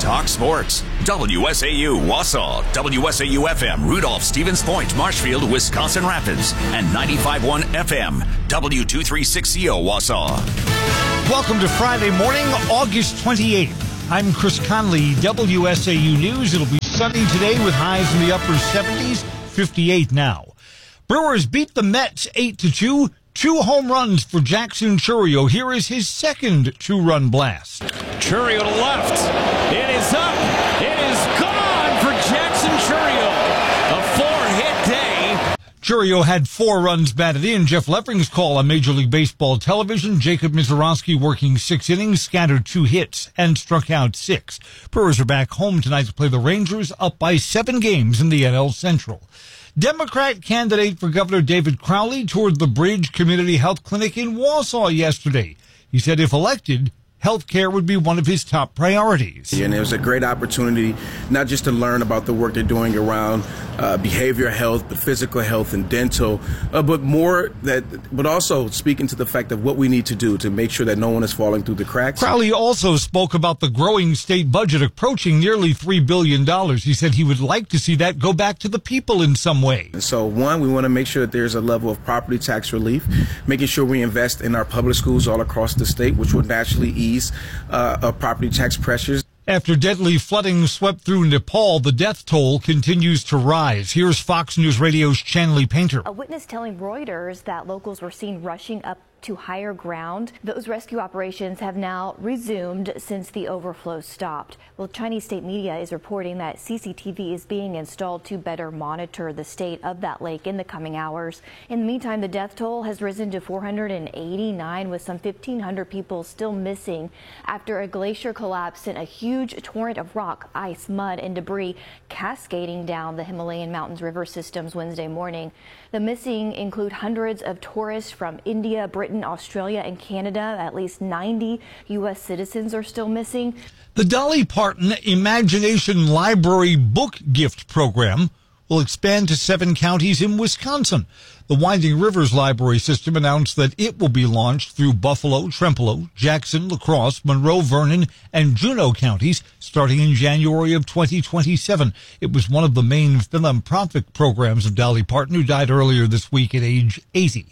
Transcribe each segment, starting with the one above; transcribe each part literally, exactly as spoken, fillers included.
Talk Sports. W S A U Wausau, W S A U F M, Rudolph, Stevens Point, Marshfield, Wisconsin Rapids, and ninety-five point one F M, W two thirty-six C O Wausau. Welcome to Friday morning, August twenty-eighth. I'm Chris Conley, W S A U News. It'll be sunny today with highs in the upper seventies, fifty-eight now. Brewers beat the Mets eight to two. Two home runs for Jackson Chourio. Here is his second two-run blast. Chourio to left. It is up. It is gone for Jackson Chourio. A four-hit day. Chourio had four runs batted in. Jeff Leffing's call on Major League Baseball television. Jacob Mizorowski working six innings, scattered two hits, and struck out six. Brewers are back home tonight to play the Rangers, up by seven games in the N L Central. Democrat candidate for Governor David Crowley toured the Bridge Community Health Clinic in Wausau yesterday. He said if elected, health care would be one of his top priorities. And it was a great opportunity not just to learn about the work they're doing around uh, behavioral health, but physical health and dental, uh, but more that, but also speaking to the fact of what we need to do to make sure that no one is falling through the cracks. Crowley also spoke about the growing state budget approaching nearly three billion dollars. He said he would like to see that go back to the people in some way. So one, we want to make sure that there's a level of property tax relief, making sure we invest in our public schools all across the state, which would naturally ease uh, of property tax pressures. After deadly flooding swept through Nepal, the death toll continues to rise. Here's Fox News Radio's Chanley Painter. A witness telling Reuters that locals were seen rushing up to higher ground. Those rescue operations have now resumed since the overflow stopped. Well, Chinese state media is reporting that C C T V is being installed to better monitor the state of that lake in the coming hours. In the meantime, the death toll has risen to four hundred eighty-nine, with some fifteen hundred people still missing after a glacier collapse sent a huge torrent of rock, ice, mud, and debris cascading down the Himalayan mountains river systems Wednesday morning. The missing include hundreds of tourists from India, Britain, Australia, and Canada. At least ninety U S citizens are still missing. The Dolly Parton Imagination Library Book Gift Program will expand to seven counties in Wisconsin. The Winding Rivers Library System announced that it will be launched through Buffalo, Trempealeau, Jackson, La Crosse, Monroe, Vernon, and Juneau counties starting in January of twenty twenty-seven. It was one of the main philanthropic programs of Dolly Parton, who died earlier this week at age eighty.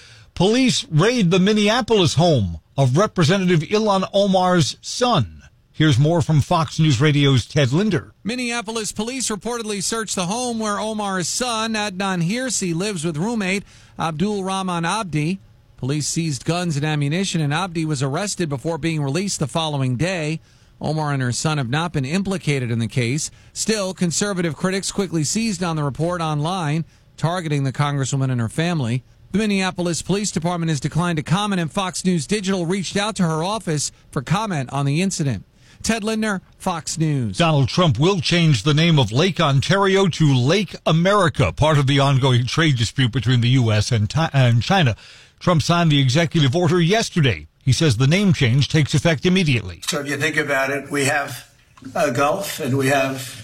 Police raid the Minneapolis home of Representative Ilhan Omar's son. Here's more from Fox News Radio's Ted Linder. Minneapolis police reportedly searched the home where Omar's son, Adnan Hirsi, lives with roommate Abdul Rahman Abdi. Police seized guns and ammunition, and Abdi was arrested before being released the following day. Omar and her son have not been implicated in the case. Still, conservative critics quickly seized on the report online, targeting the congresswoman and her family. The Minneapolis Police Department has declined to comment, and Fox News Digital reached out to her office for comment on the incident. Ted Linder, Fox News. Donald Trump will change the name of Lake Ontario to Lake America, part of the ongoing trade dispute between the U S and China. Trump signed the executive order yesterday. He says the name change takes effect immediately. So if you think about it, we have a Gulf and we have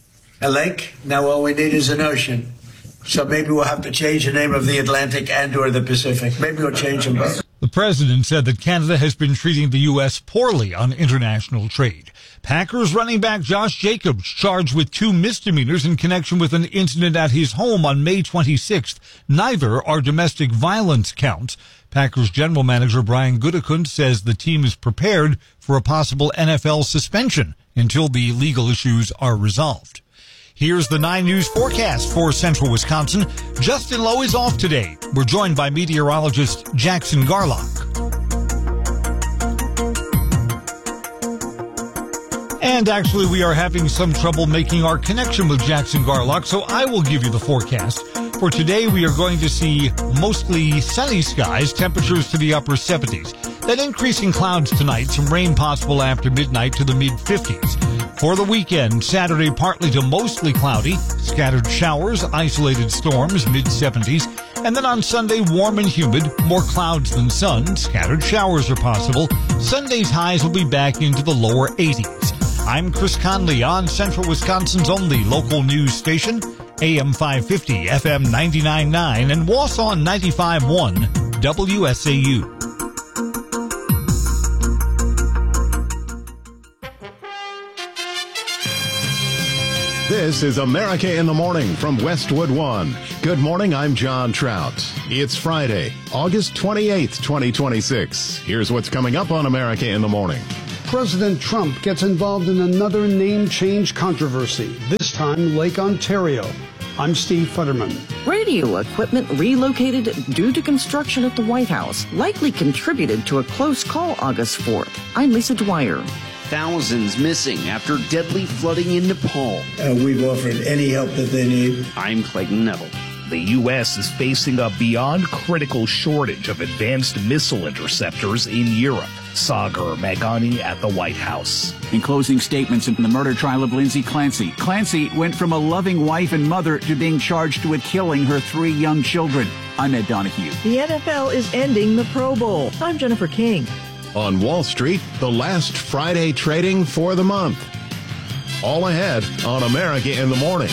a lake. Now all we need is an ocean. So maybe we'll have to change the name of the Atlantic and or the Pacific. Maybe we'll change them both. The president said that Canada has been treating the U S poorly on international trade. Packers running back Josh Jacobs charged with two misdemeanors in connection with an incident at his home on May twenty-sixth. Neither are domestic violence counts. Packers general manager Brian Gutekunst says the team is prepared for a possible N F L suspension until the legal issues are resolved. Here's the nine News forecast for central Wisconsin. Justin Lowe is off today. We're joined by meteorologist Jackson Garlock. And actually, we are having some trouble making our connection with Jackson Garlock, so I will give you the forecast. For today, we are going to see mostly sunny skies, temperatures to the upper seventies. Then increasing clouds tonight, some rain possible after midnight to the mid-fifties. For the weekend, Saturday partly to mostly cloudy, scattered showers, isolated storms, mid-seventies. And then on Sunday, warm and humid, more clouds than sun, scattered showers are possible. Sunday's highs will be back into the lower eighties. I'm Chris Conley on Central Wisconsin's only local news station, A M five fifty, F M ninety-nine point nine, and Wausau ninety-five point one, W S A U. This is America in the Morning from Westwood One. Good morning, I'm John Trout. It's Friday, August twenty-eighth, twenty twenty-six. Here's what's coming up on America in the Morning. President Trump gets involved in another name change controversy, this time Lake Ontario. I'm Steve Futterman. Radio equipment relocated due to construction at the White House likely contributed to a close call August fourth. I'm Lisa Dwyer. Thousands missing after deadly flooding in Nepal. Uh, we've offered any help that they need. I'm Clayton Neville. The U S is facing a beyond critical shortage of advanced missile interceptors in Europe. Sagar Meghani at the White House. In closing statements in the murder trial of Lindsay Clancy, Clancy went from a loving wife and mother to being charged with killing her three young children. I'm Ed Donahue. The N F L is ending the Pro Bowl. I'm Jennifer King. On Wall Street, the last Friday trading for the month. All ahead on America in the Morning.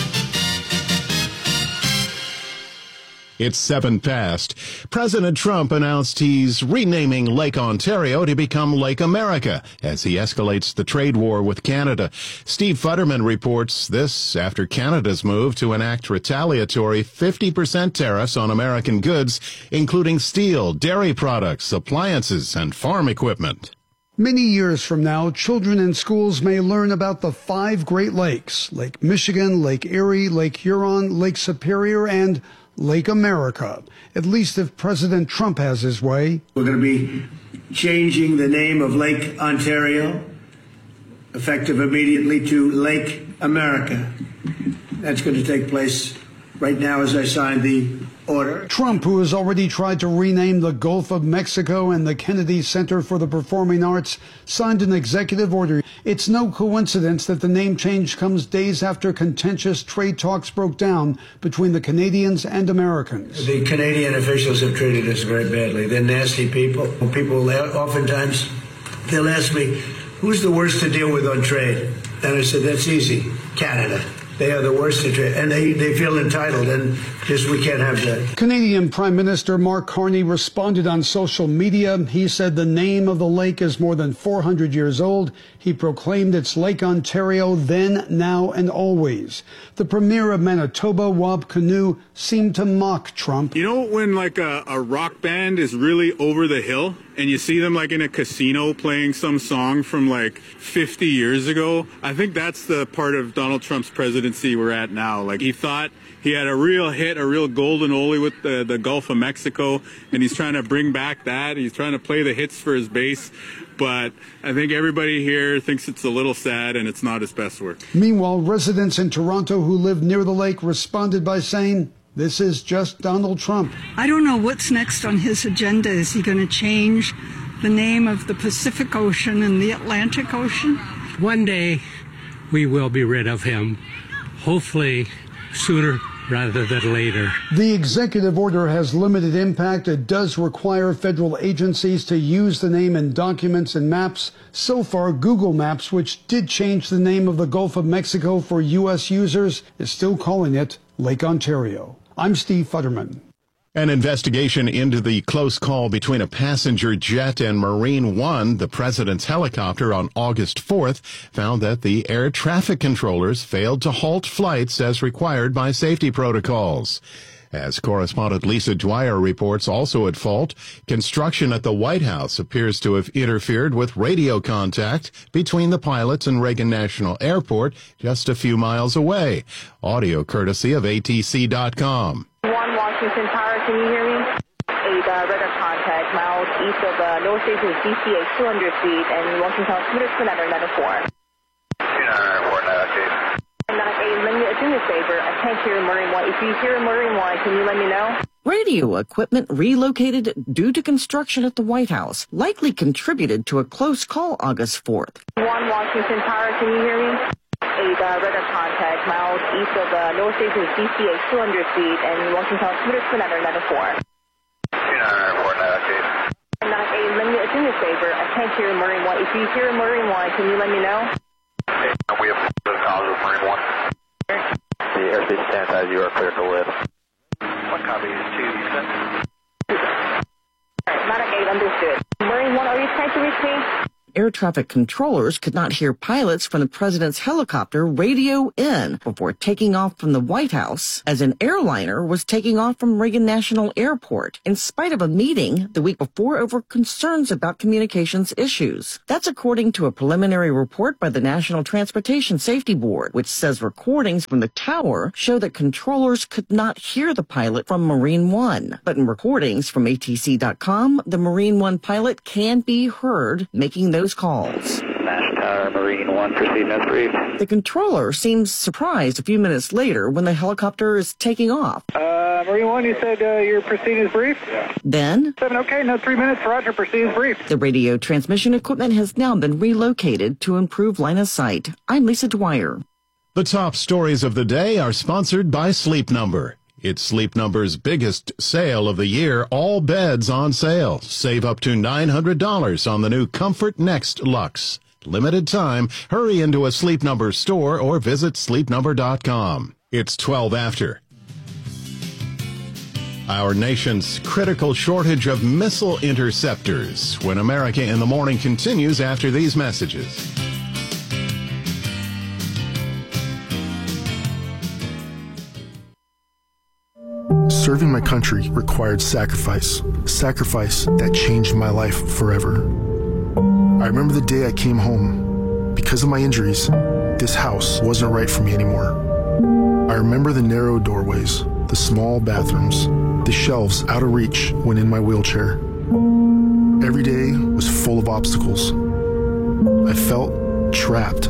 It's seven past. President Trump announced he's renaming Lake Ontario to become Lake America as he escalates the trade war with Canada. Steve Futterman reports this after Canada's move to enact retaliatory fifty percent tariffs on American goods, including steel, dairy products, appliances, and farm equipment. Many years from now, children in schools may learn about the five Great Lakes, Lake Michigan, Lake Erie, Lake Huron, Lake Superior, and Lake America, at least if President Trump has his way. We're going to be changing the name of Lake Ontario, effective immediately, to Lake America. That's going to take place right now as I sign the order. Trump, who has already tried to rename the Gulf of Mexico and the Kennedy Center for the Performing Arts, signed an executive order. It's no coincidence that the name change comes days after contentious trade talks broke down between the Canadians and Americans. The Canadian officials have treated us very badly. They're nasty people. People oftentimes, they'll ask me, who's the worst to deal with on trade? And I said, that's easy, Canada. They are the worst at trade, and they, they feel entitled, and just we can't have that. Canadian Prime Minister Mark Carney responded on social media. He said the name of the lake is more than four hundred years old. He proclaimed it's Lake Ontario then, now, and always. The Premier of Manitoba, Wab Kinew, seemed to mock Trump. You know when like a, a rock band is really over the hill and you see them like in a casino playing some song from like fifty years ago? I think that's the part of Donald Trump's presidency we're at now. Like he thought he had a real hit, a real golden oldie with the, the Gulf of Mexico, and he's trying to bring back that. He's trying to play the hits for his base. But I think everybody here thinks it's a little sad and it's not his best work. Meanwhile, residents in Toronto who live near the lake responded by saying, this is just Donald Trump. I don't know what's next on his agenda. Is he going to change the name of the Pacific Ocean and the Atlantic Ocean? One day we will be rid of him, hopefully sooner rather than later. The executive order has limited impact. It does require federal agencies to use the name in documents and maps. So far, Google Maps, which did change the name of the Gulf of Mexico for U S users, is still calling it Lake Ontario. I'm Steve Futterman. An investigation into the close call between a passenger jet and Marine One, the president's helicopter, on August fourth, found that the air traffic controllers failed to halt flights as required by safety protocols. As correspondent Lisa Dwyer reports, also at fault, construction at the White House appears to have interfered with radio contact between the pilots and Reagan National Airport just a few miles away. Audio courtesy of A T C dot com. One Washington Tower, can you hear me? Eight uh, radar contact miles east of uh, North Station D C A two hundred feet and Washington Tower, submitted to nine nine four. two nine four nine eight. Let me do me a favor. I can't hear Marine One. If you hear Marine One, can you let me know? Radio equipment relocated due to construction at the White House likely contributed to a close call August fourth. One Washington Tower, can you hear me? Eight uh, radar contact miles east of uh, North Station D C A two hundred feet and Washington Tower, submitted to nine nine four. two nine four nine eight. nine eight, let me do me a favor. I can't hear Marine One. If you hear Marine One, can you let me know? Okay, we have the calls with Marine One. The airspace stands as you are clear to lift. One copy is two, you sent. Alright, nine eight, understood. Marine One, are you trying to reach me? air traffic controllers could not hear pilots from the president's helicopter radio in before taking off from the White House as an airliner was taking off from Reagan National Airport in spite of a meeting the week before over concerns about communications issues. That's according to a preliminary report by the National Transportation Safety Board, which says recordings from the tower show that controllers could not hear the pilot from Marine One. But in recordings from A T C dot com, the Marine One pilot can be heard making those calls. Nash Tower, Marine One, proceeding as brief. The controller seems surprised a few minutes later when the helicopter is taking off. Uh, Marine One, you said uh, your proceeding is brief? Yeah. Then, Seven, okay, no, three minutes, roger, proceed as brief. The radio transmission equipment has now been relocated to improve line of sight. I'm Lisa Dwyer. The top stories of the day are sponsored by Sleep Number. It's Sleep Number's biggest sale of the year, all beds on sale. Save up to nine hundred dollars on the new Comfort Next Luxe. Limited time. Hurry into a Sleep Number store or visit sleep number dot com. It's twelve after. Our nation's critical shortage of missile interceptors. When America in the Morning continues after these messages. Serving my country required sacrifice, sacrifice that changed my life forever. I remember the day I came home. Because of my injuries, this house wasn't right for me anymore. I remember the narrow doorways, the small bathrooms, the shelves out of reach when in my wheelchair. Every day was full of obstacles. I felt trapped.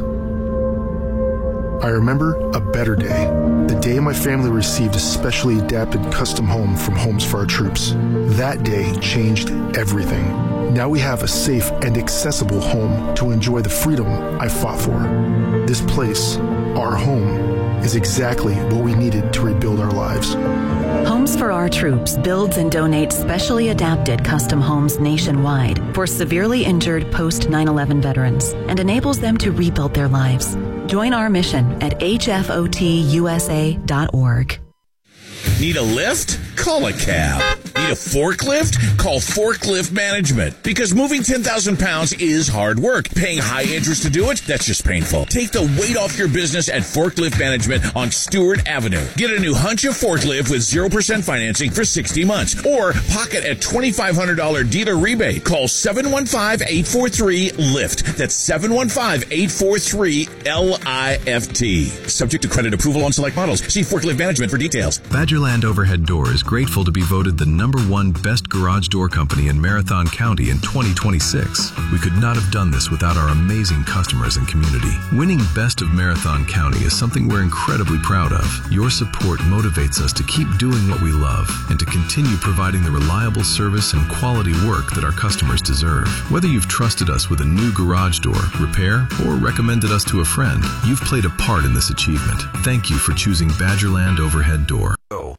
I remember a better day, the day my family received a specially adapted custom home from Homes for Our Troops. That day changed everything. Now we have a safe and accessible home to enjoy the freedom I fought for. This place, our home, is exactly what we needed to rebuild our lives. Homes for Our Troops builds and donates specially adapted custom homes nationwide for severely injured post nine eleven veterans and enables them to rebuild their lives. Join our mission at H F O T U S A dot org. Need a lift? Call a cab. Need a forklift? Call Forklift Management. Because moving ten thousand pounds is hard work. Paying high interest to do it? That's just painful. Take the weight off your business at Forklift Management on Stewart Avenue. Get a new Huncha forklift with zero percent financing for sixty months. Or pocket a twenty-five hundred dollars dealer rebate. Call seven one five, eight four three, LIFT. That's seven one five, eight four three, L I F T. Subject to credit approval on select models. See Forklift Management for details. Badgerland Overhead Door is grateful to be voted the number one best garage door company in Marathon County in twenty twenty-six. We could not have done this without our amazing customers and community. Winning Best of Marathon County is something we're incredibly proud of. Your support motivates us to keep doing what we love and to continue providing the reliable service and quality work that our customers deserve. Whether you've trusted us with a new garage door, repair, or recommended us to a friend, you've played a part in this achievement. Thank you for choosing Badgerland Overhead Door. Go.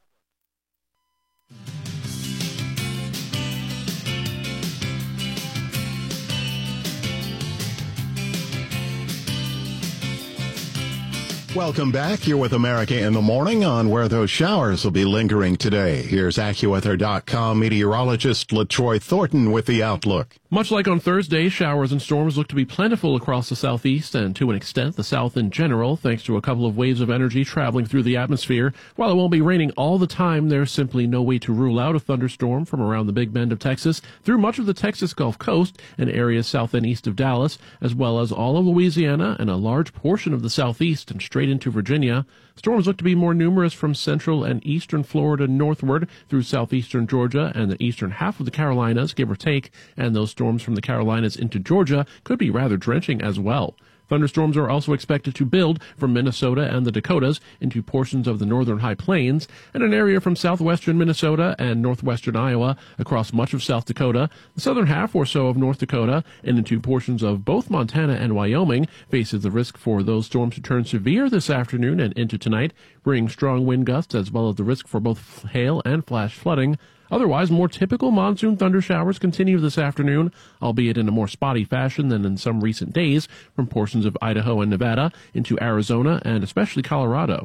Welcome back. You're with America in the Morning on where those showers will be lingering today. Here's AccuWeather dot com meteorologist LaTroy Thornton with the outlook. Much like on Thursday, showers and storms look to be plentiful across the southeast and to an extent the south in general, thanks to a couple of waves of energy traveling through the atmosphere. While it won't be raining all the time, there's simply no way to rule out a thunderstorm from around the Big Bend of Texas through much of the Texas Gulf Coast and areas south and east of Dallas, as well as all of Louisiana and a large portion of the southeast and straight into Virginia. Storms look to be more numerous from central and eastern Florida northward through southeastern Georgia and the eastern half of the Carolinas, give or take, and those storms from the Carolinas into Georgia could be rather drenching as well. Thunderstorms are also expected to build from Minnesota and the Dakotas into portions of the northern high plains and an area from southwestern Minnesota and northwestern Iowa across much of South Dakota, the southern half or so of North Dakota, and into portions of both Montana and Wyoming faces the risk for those storms to turn severe this afternoon and into tonight, bringing strong wind gusts as well as the risk for both hail and flash flooding. Otherwise, more typical monsoon thunder showers continue this afternoon, albeit in a more spotty fashion than in some recent days, from portions of Idaho and Nevada into Arizona and especially Colorado.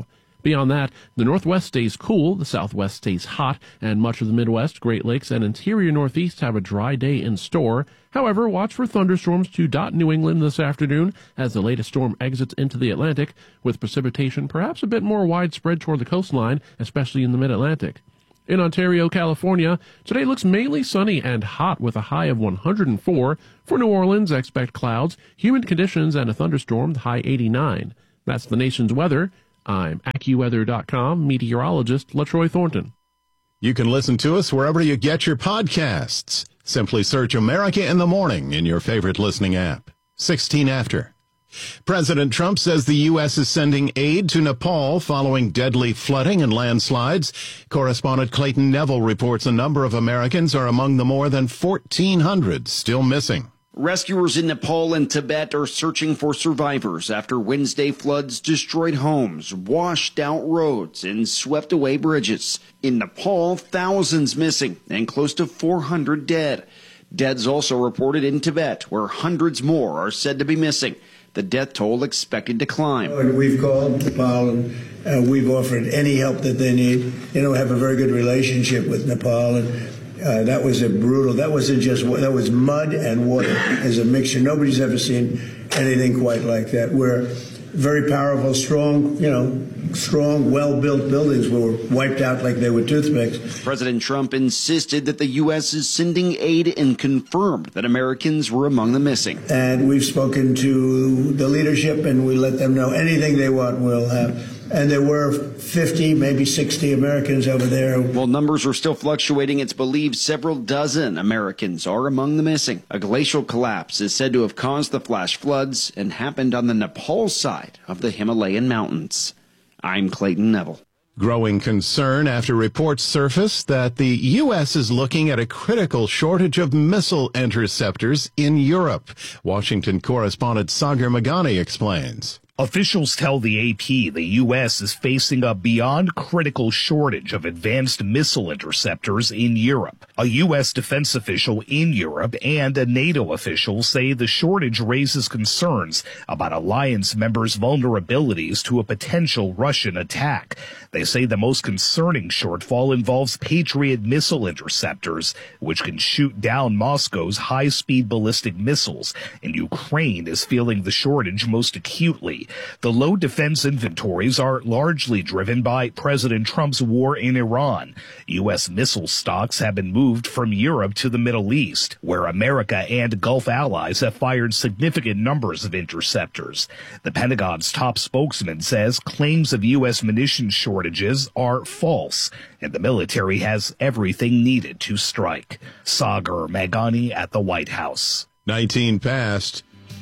Beyond that, the Northwest stays cool, the Southwest stays hot, and much of the Midwest, Great Lakes, and interior Northeast have a dry day in store. However, watch for thunderstorms to dot New England this afternoon as the latest storm exits into the Atlantic, with precipitation perhaps a bit more widespread toward the coastline, especially in the mid-Atlantic. In Ontario, California, today looks mainly sunny and hot with a high of one hundred four. For New Orleans, expect clouds, humid conditions, and a thunderstorm, the high eighty-nine. That's the nation's weather. I'm AccuWeather dot com meteorologist LaTroy Thornton. You can listen to us wherever you get your podcasts. Simply search America in the Morning in your favorite listening app. sixteen after. President Trump says the U S is sending aid to Nepal following deadly flooding and landslides. Correspondent Clayton Neville reports a number of Americans are among the more than fourteen hundred still missing. Rescuers in Nepal and Tibet are searching for survivors after Wednesday floods destroyed homes, washed out roads, and swept away bridges. In Nepal, thousands missing and close to four hundred dead. Deaths also reported in Tibet, where hundreds more are said to be missing. The death toll expected to climb. And we've called Nepal and uh, we've offered any help that they need. You know, we have a very good relationship with Nepal, and uh, that was a brutal, that wasn't just, that was mud and water as a mixture. Nobody's ever seen anything quite like that. We're very powerful, strong, you know, strong, well-built buildings were wiped out like they were toothpicks. President Trump insisted that the U S is sending aid and confirmed that Americans were among the missing. And we've spoken to the leadership, and we let them know anything they want we'll have. And there were fifty, maybe sixty Americans over there. While numbers are still fluctuating, it's believed several dozen Americans are among the missing. A glacial collapse is said to have caused the flash floods and happened on the Nepal side of the Himalayan mountains. I'm Clayton Neville. Growing concern after reports surfaced that the U S is looking at a critical shortage of missile interceptors in Europe. Washington correspondent Sagar Meghani explains. Officials tell the A P the U S is facing a beyond critical shortage of advanced missile interceptors in Europe. A U S defense official in Europe and a NATO official say the shortage raises concerns about alliance members' vulnerabilities to a potential Russian attack. They say the most concerning shortfall involves Patriot missile interceptors, which can shoot down Moscow's high-speed ballistic missiles, and Ukraine is feeling the shortage most acutely. The low defense inventories are largely driven by President Trump's war in Iran. U S missile stocks have been moved from Europe to the Middle East, where America and Gulf allies have fired significant numbers of interceptors. The Pentagon's top spokesman says claims of U S munitions shortages are false, and the military has everything needed to strike. Sagar Meghani at the White House. nineteen past.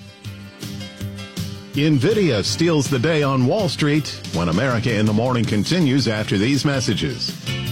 NVIDIA steals the day on Wall Street when America in the Morning continues after these messages.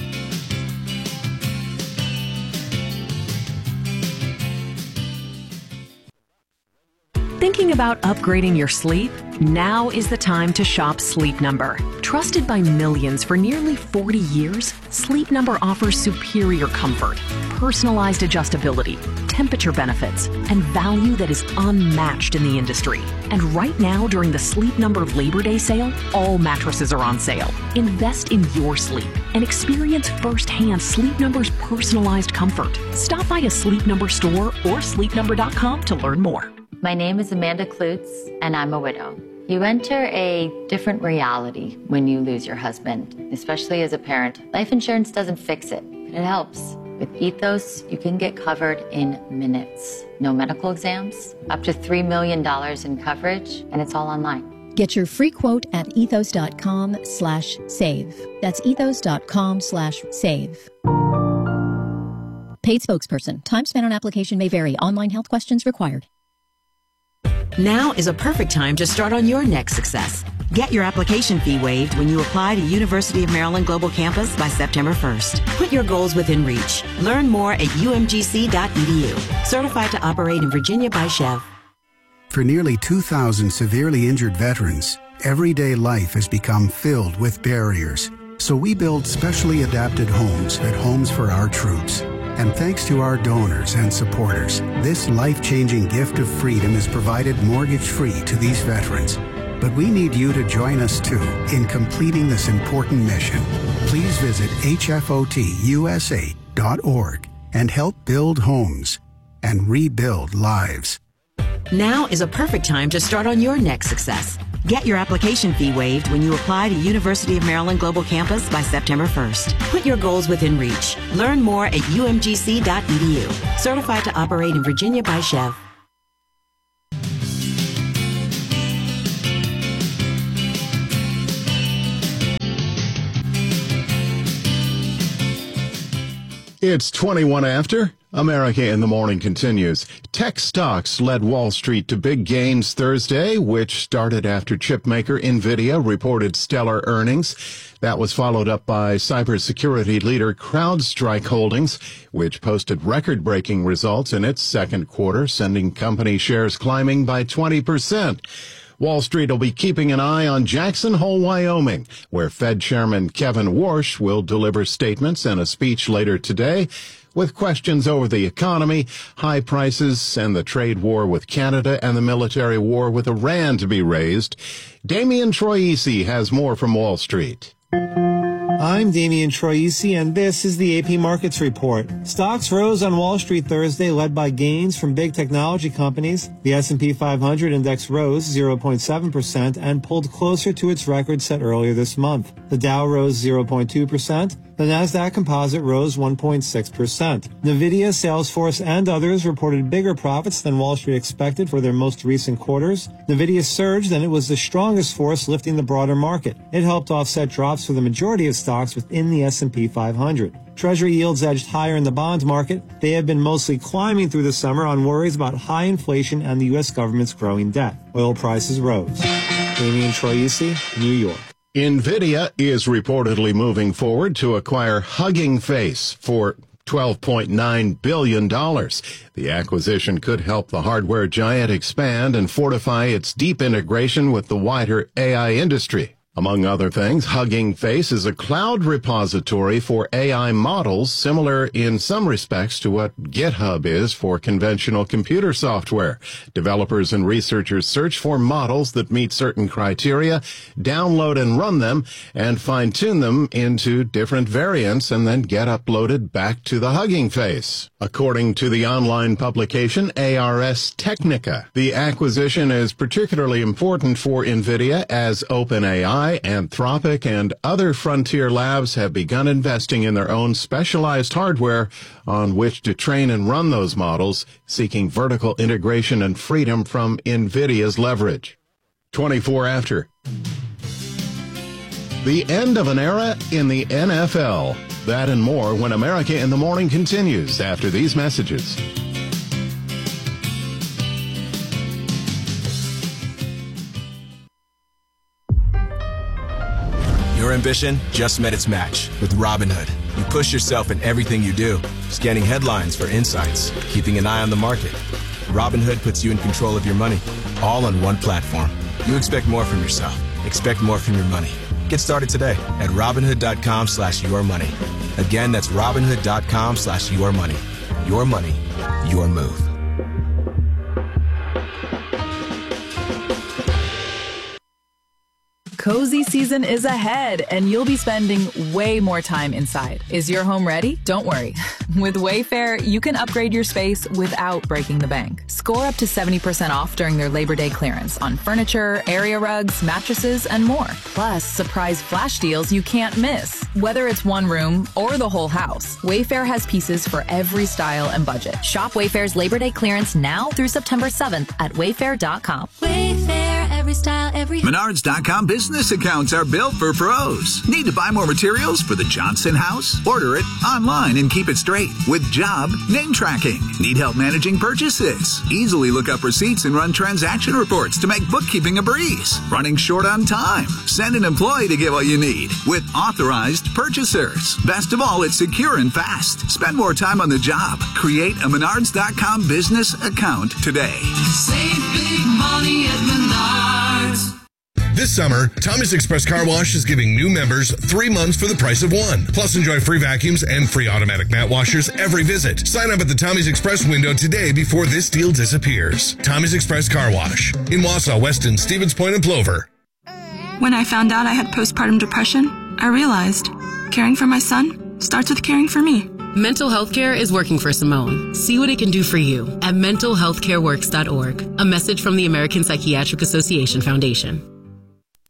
Thinking about upgrading your sleep? Now is the time to shop Sleep Number. Trusted by millions for nearly forty years, Sleep Number offers superior comfort, personalized adjustability, temperature benefits, and value that is unmatched in the industry. And right now, during the Sleep Number Labor Day sale, all mattresses are on sale. Invest in your sleep and experience firsthand Sleep Number's personalized comfort. Stop by a Sleep Number store or sleep number dot com to learn more. My name is Amanda Klutz, and I'm a widow. You enter a different reality when you lose your husband, especially as a parent. Life insurance doesn't fix it, but it helps. With Ethos, you can get covered in minutes. No medical exams, up to three million dollars in coverage, and it's all online. Get your free quote at ethos dot com slash save. That's ethos dot com slash save. Paid spokesperson. Time spent on application may vary. Online health questions required. Now is a perfect time to start on your next success. Get your application fee waived when you apply to University of Maryland Global Campus by September first. Put your goals within reach. Learn more at u m g c dot e d u. Certified to operate in Virginia by Chev. For nearly two thousand severely injured veterans, everyday life has become filled with barriers. So we build specially adapted homes at Homes for Our Troops. And thanks to our donors and supporters, this life-changing gift of freedom is provided mortgage-free to these veterans. But we need you to join us too in completing this important mission. Please visit H F O T U S A dot org and help build homes and rebuild lives. Now is a perfect time to start on your next success. Get your application fee waived when you apply to University of Maryland Global Campus by September first. Put your goals within reach. Learn more at U M G C dot E D U. Certified to operate in Virginia by Chev. It's twenty-one after. America in the Morning continues. Tech stocks led Wall Street to big gains Thursday, which started after chipmaker NVIDIA reported stellar earnings. That was followed up by cybersecurity leader CrowdStrike Holdings, which posted record-breaking results in its second quarter, sending company shares climbing by twenty percent. Wall Street will be keeping an eye on Jackson Hole, Wyoming, where Fed Chairman Kevin Warsh will deliver statements and a speech later today, with questions over the economy, high prices, and the trade war with Canada and the military war with Iran to be raised. Damian Troisi has more from Wall Street. I'm Damian Troisi, and this is the A P Markets Report. Stocks rose on Wall Street Thursday, led by gains from big technology companies. The S and P five hundred index rose zero point seven percent and pulled closer to its record set earlier this month. The Dow rose zero point two percent. The Nasdaq Composite rose one point six percent. NVIDIA, Salesforce, and others reported bigger profits than Wall Street expected for their most recent quarters. NVIDIA surged, and it was the strongest force lifting the broader market. It helped offset drops for the majority of stocks within the S and P five hundred. Treasury yields edged higher in the bond market. They have been mostly climbing through the summer on worries about high inflation and the U S government's growing debt. Oil prices rose. Damian Troisi, New York. NVIDIA is reportedly moving forward to acquire Hugging Face for twelve point nine billion dollars. The acquisition could help the hardware giant expand and fortify its deep integration with the wider A I industry. Among other things, Hugging Face is a cloud repository for A I models, similar in some respects to what GitHub is for conventional computer software. Developers and researchers search for models that meet certain criteria, download and run them, and fine-tune them into different variants, and then get uploaded back to the Hugging Face. According to the online publication A R S Technica, the acquisition is particularly important for NVIDIA as OpenAI, Anthropic, and other frontier labs have begun investing in their own specialized hardware on which to train and run those models, seeking vertical integration and freedom from NVIDIA's leverage. twenty-four after. The end of an era in the N F L. That and more when America in the Morning continues after these messages. Your ambition just met its match with Robinhood. You push yourself in everything you do, scanning headlines for insights, keeping an eye on the market. Robinhood puts you in control of your money, all on one platform. You expect more from yourself. Expect more from your money. Get started today at Robinhood.com slash your money. Again, that's Robinhood.com slash your money. Your money, your move. Cozy season is ahead, and you'll be spending way more time inside. Is your home ready? Don't worry. With Wayfair, you can upgrade your space without breaking the bank. Score up to seventy percent off during their Labor Day clearance on furniture, area rugs, mattresses, and more. Plus, surprise flash deals you can't miss. Whether it's one room or the whole house, Wayfair has pieces for every style and budget. Shop Wayfair's Labor Day clearance now through September seventh at wayfair dot com. Wayfair, every style, every... Menards dot com business accounts are built for pros. Need to buy more materials for the Johnson house? Order it online and keep it straight with Job Name Tracking. Need help managing purchases? Easily look up receipts and run transaction reports to make bookkeeping a breeze. Running short on time? Send an employee to get what you need with authorized purchasers. Best of all, it's secure and fast. Spend more time on the job. Create a Menards dot com business account today. Save big money at Menards. This summer, Tommy's Express Car Wash is giving new members three months for the price of one. Plus, enjoy free vacuums and free automatic mat washers every visit. Sign up at the Tommy's Express window today before this deal disappears. Tommy's Express Car Wash in Wausau, Weston, Stevens Point, and Plover. When I found out I had postpartum depression, I realized caring for my son starts with caring for me. Mental health care is working for Simone. See what it can do for you at mental health care works dot org. A message from the American Psychiatric Association Foundation.